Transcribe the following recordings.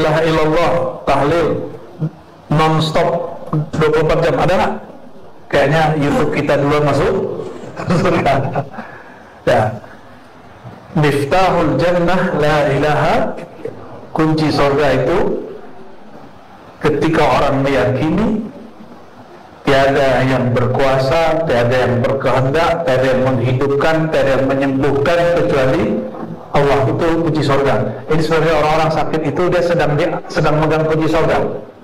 ilaha illallah, tahlil non-stop 24 jam, ada nggak? Kayaknya YouTube kita duluan masuk surga. Ya. Miftahul jannah la ilaha, kunci surga itu ketika orang meyakini tiada yang berkuasa, tiada yang berkehendak, tiada yang menghidupkan, tiada yang menyembuhkan kecuali Allah. Itu kunci surga. Ini sebenarnya orang-orang sakit itu dia sedang megang kunci surga,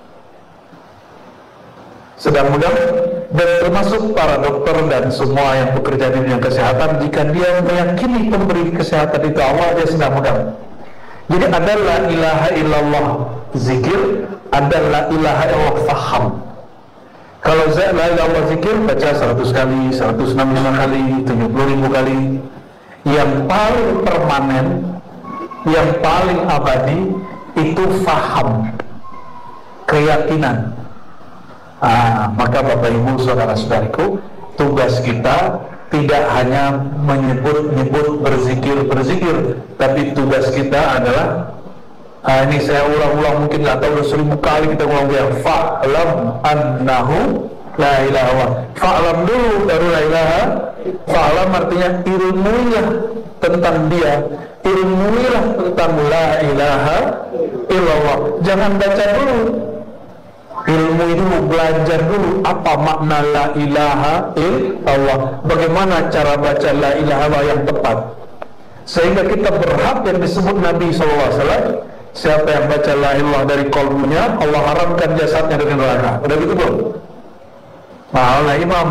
sedang megang. Dan termasuk para dokter dan semua yang bekerja di dunia kesehatan, jika dia meyakini pemberi kesehatan itu Allah, dia sedang megang. Jadi ada la ilaha illallah zikir, ada la ilaha illallah faham. Kalau la ilaha illallah zikir baca 100 kali, 165 kali, 70.000 kali. Yang paling permanen, yang paling abadi itu faham, keyakinan. Maka Bapak Ibu saudara-saudariku, tugas kita tidak hanya menyebut-nyebut, berzikir, tapi tugas kita adalah ini saya ulang-ulang, mungkin nggak tahu 1000 kali kita ulang ya. Fa'lam annahu la ilaha illallah. Fa'lam dulu baru la ilaha. Fa'lam artinya ilmuilah tentang dia, ilmuilah tentang la ilaha illallah. Jangan baca dulu, ilmu itu belajar dulu apa makna la ilaha illallah, bagaimana cara baca la ilaha illallah yang tepat, sehingga kita berhak yang disebut Nabi SAW. Siapa yang baca la ilaha dari qalbunya, Allah haramkan jasadnya dari neraka. Udah gitu belum? Nah, Imam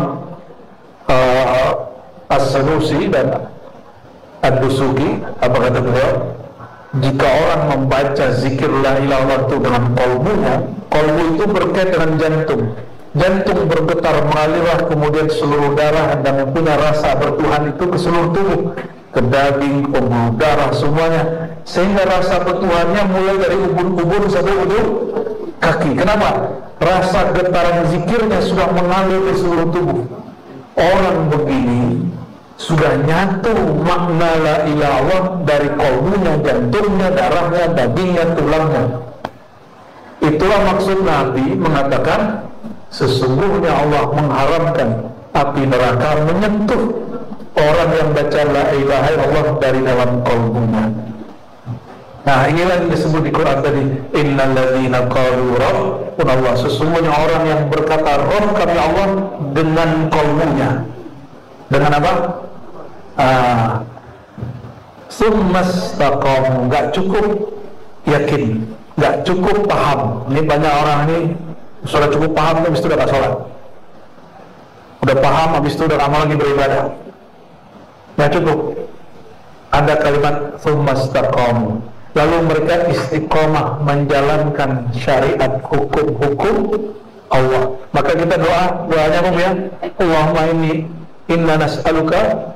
As-Sanusi dan Ad-Dusuki, apa kata beliau? Jika orang membaca zikir la ilaha itu dengan qalbunya, qalbu itu berkait dengan jantung. Jantung bergetar, mengalirlah kemudian seluruh darah dan yang punya rasa bertuhan itu ke seluruh tubuh, ke daging, pembuluh darah, semuanya. Sehingga rasa bertuhannya mulai dari ubun-ubun sampai ujung kaki. Kenapa? Rasa getaran zikirnya sudah mengalir di seluruh tubuh. Orang begini sudah nyatu makna la ilaha dari kalbunya, jantungnya, darahnya, dagingnya, tulangnya. Itulah maksud Nabi mengatakan sesungguhnya Allah mengharamkan api neraka menyentuh orang yang baca la ilaha illallah dari dalam kalbunya. Nah, inilah yang disebut di Quran tadi, innal ladzina qalu rabbunallah, sesungguhnya orang yang berkata Rabb kami Allah dengan kalbunya. Dengan apa? Summastaqamu, nggak cukup yakin, nggak cukup paham. Ini banyak orang ini sudah cukup paham, habis itu udah gak sholat, udah paham, habis itu udah amal lagi beribadah. Nggak cukup. Ada kalimat summastaqamu, lalu mereka istiqomah menjalankan syariat hukum-hukum Allah. Maka kita doanya apa ya? Allahumma inni inna nas'aluka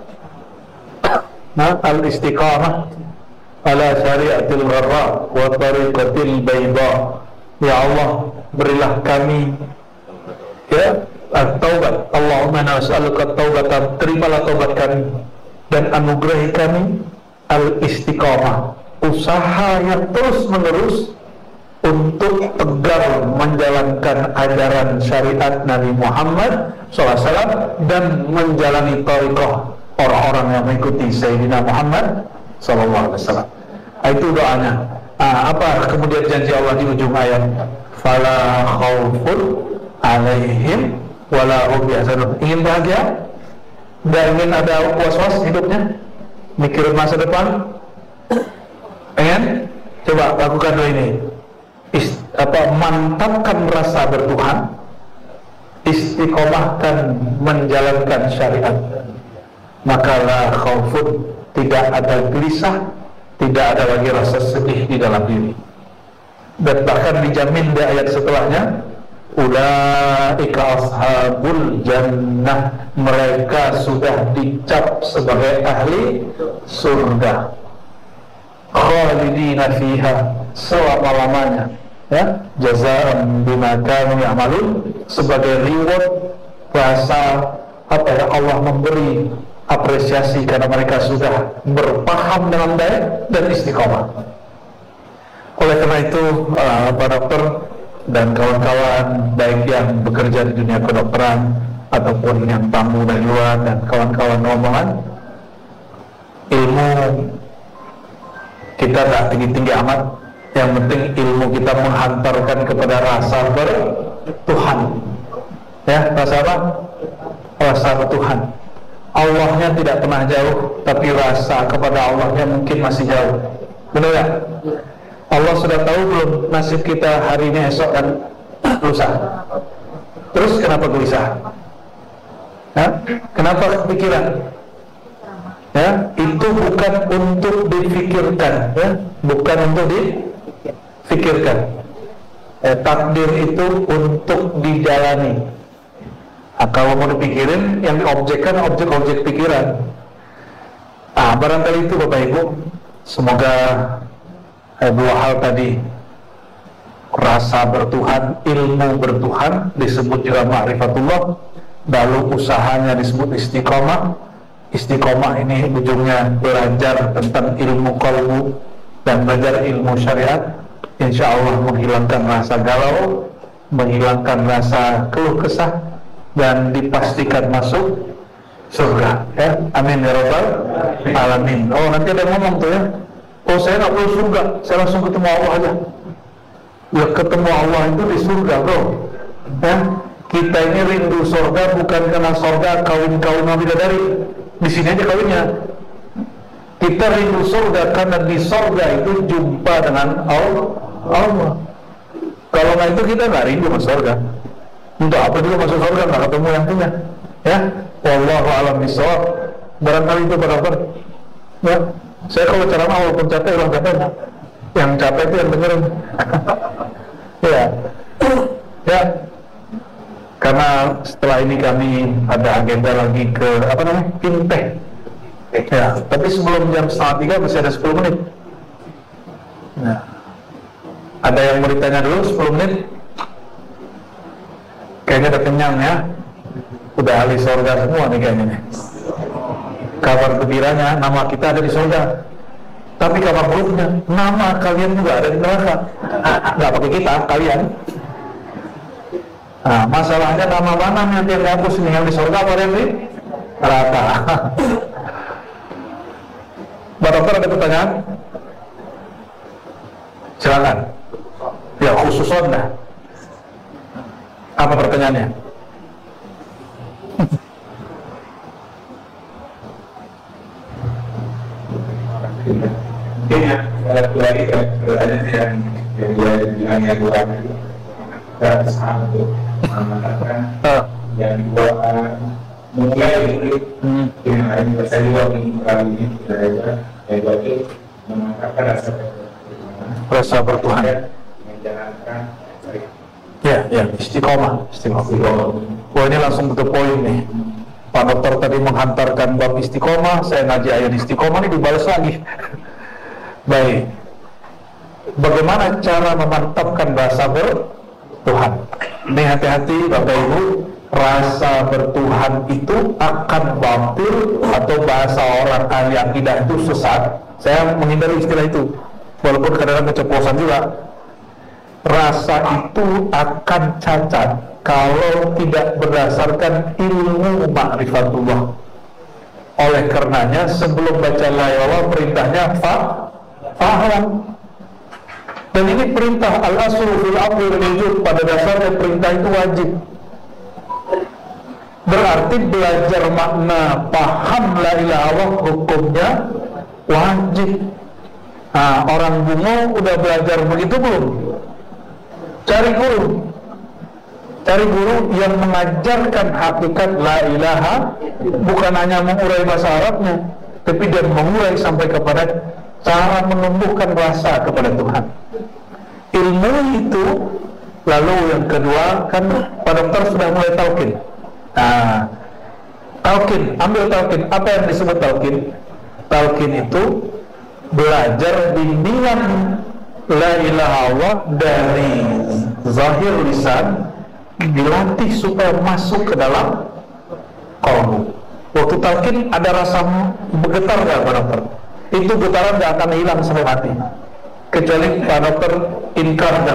al-istiqamah ala syariatil gharra wa tariqatil bayda. Ya Allah, berilah kami ya at-taubat. Allahumma nas'aluka at-taubata, terimalah taubat kami dan anugerahi kami al-istiqamah, usaha yang terus menerus untuk tegar menjalankan ajaran syariat Nabi Muhammad SAW dan menjalani tariqah orang-orang yang mengikuti Sayyidina Muhammad SAW. Itu doanya. Apa kemudian janji Allah di ujung ayat? Fala khaufun alaihim wala hum yahzanun. Ingin bahagia? Dan ingin ada was-was hidupnya? Mikirin masa depan? Pengen? Coba lakukan doa ini. Mantapkan rasa bertuhan, istiqomahkan menjalankan syariat, maka la khaufun, tidak ada gelisah, tidak ada lagi rasa sedih di dalam diri. Dan bahkan dijamin di ayat setelahnya, ulaika ashabul jannah, mereka sudah dicap sebagai ahli surga, khalidina fiha, selama-lamanya, ya, jazaan bima kanu ya'malun, sebagai reward, rasa Allah memberi apresiasi karena mereka sudah berpaham dengan baik dan istiqomah. Oleh karena itu dan kawan-kawan baik yang bekerja di dunia kedokteran ataupun yang tamu dari luar dan kawan-kawan rombongan, ilmu kita tak tinggi-tinggi amat, yang penting ilmu kita menghantarkan kepada rasa bertuhan. Ya, rasa apa? Rasa bertuhan. Allahnya tidak pernah jauh, tapi rasa kepada Allahnya mungkin masih jauh. Benar ya? Allah sudah tahu belum nasib kita hari ini, esok, dan lusa? Terus kenapa gelisah? Ya? Kenapa kepikiran? Ya, itu bukan untuk difikirkan, ya? Bukan untuk difikirkan. Takdir itu untuk dijalani. Kalau mau dipikirin, yang diobjekkan objek-objek pikiran. Barangkali itu Bapak Ibu. Semoga dua hal tadi, rasa bertuhan, ilmu bertuhan disebut juga ma'rifatullah, lalu usahanya disebut istiqomah. Istiqomah ini ujungnya belajar tentang ilmu qalbu dan belajar ilmu syariat. Insya Allah menghilangkan rasa galau, menghilangkan rasa keluh kesah, dan dipastikan masuk surga. Ya, amin ya rabbal alamin. Oh, nanti ada yang ngomong tuh ya, oh saya nggak perlu surga, saya langsung ketemu Allah aja. Ya, ketemu Allah itu di surga, bro. Ya, kita ini rindu surga bukan karena surga kawin-kawin bidadari. Di sini aja kawinnya. Kita rindu surga karena di surga itu jumpa dengan Allah. Kalau nggak itu kita nggak rindu masuk surga. Untuk apa juga masuk surga nggak ketemu yang punya. Ya, wallahu a'lam bishawab. Barangkali itu benar. Ya, saya kalau ceramah walaupun capek, ulang capek. Yang capek itu yang dengerin. Ya, ya. Karena setelah ini kami ada agenda lagi ke fintech. Ya, tapi sebelum jam 2:30 masih ada 10 menit. Nah, ada yang mau ditanya dulu 10 menit? Kayaknya udah kenyang ya. Udah ahli surga semua nih kayaknya nih. Kabar gembiranya, nama kita ada di surga. Tapi kabar buruknya, nama kalian juga ada di neraka. Nggak pakai kita, kalian. Nah, masalahnya nama mana nanti yang dihapus nih, yang di surga apa yang di neraka? Mbak Dokter ada pertanyaan? Silakan. Ya, khusus Anda. Apa pertanyaannya? Ini satu lagi ada yang bilang yang kurang kita bersama untuk mengatakan yang dua mulai dengan lain saya juga kali ini tidak ada yang dua itu mengatakan rasa bertuhan, menjalankan ya istiqomah. Wah, ini langsung betul poin nih. Pak Dokter tadi menghantarkan bab istiqomah, saya ngaji ayat istiqomah, ini dibalas lagi. Baik, bagaimana cara memantapkan rasa bertuhan? Ini hati-hati Bapak Ibu, rasa bertuhan itu akan batil, atau bahasa orang ahli akidah itu sesat. Saya menghindari istilah itu, walaupun kadang-kadang keceplosan juga. Rasa itu akan cacat kalau tidak berdasarkan ilmu ma'rifatullah. Oleh karenanya sebelum baca la ilaha illallah perintahnya faham. Dan ini perintah al-aslu fil amri wal wujub, pada dasarnya perintah itu wajib. Berarti belajar makna paham la ilaha illallah hukumnya wajib. Nah, orang bungo udah belajar begitu belum? Cari guru yang mengajarkan hakikat la ilaha, bukan hanya mengurai bahasa Arabnya, tapi dia mengurai sampai kepada cara menumbuhkan rasa kepada Tuhan. Ilmu itu, lalu yang kedua kan Pak Dokter sudah mulai talqin. Nah, talqin, ambil talqin. Apa yang disebut talqin? Talqin itu belajar bimbingan la ilaha illallah dari zahir lisan, dilatih supaya masuk ke dalam qalbu. Waktu talqin ada rasa bergetar nggak Pak Dokter? Itu getaran nggak akan hilang sampai mati, kecuali Pak Dokter inkar